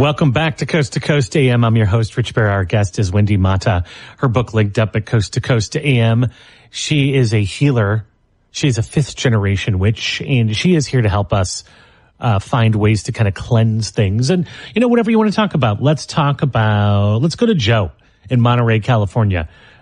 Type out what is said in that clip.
Welcome back to Coast AM. I'm your host, Rich Bear. Our guest is Wendy Mata. Her book linked up at Coast AM. She is a healer. She's a fifth generation witch, and she is here to help us find ways to kind of cleanse things. And, you know, whatever you want to talk about, let's go to Joe in Monterey, California.